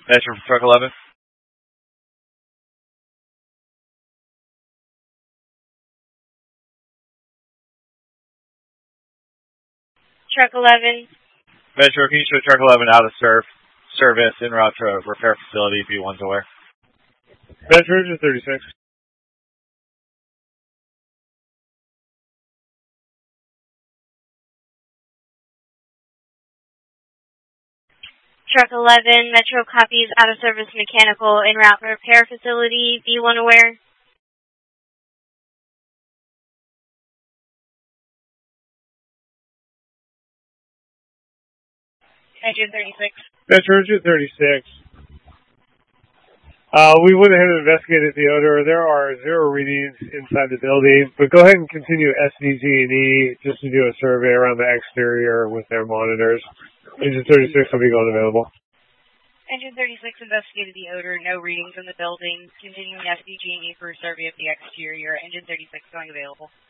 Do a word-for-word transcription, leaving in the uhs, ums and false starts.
Metro for truck eleven. Truck eleven. Metro, can you show truck eleven out of serve, service en route to repair facility B one's aware? Metro engine thirty-six. Truck eleven, Metro copies out of service mechanical en route repair facility B one aware. Engine thirty-six. Metro engine thirty-six. Uh, we went ahead and investigated the odor. There are zero readings inside the building, but go ahead and continue S D G and E just to do a survey around the exterior with their monitors. Engine thirty-six will be going available. Engine thirty-six investigated the odor, no readings in the building. Continuing S D G and E for a survey of the exterior. Engine thirty-six going available.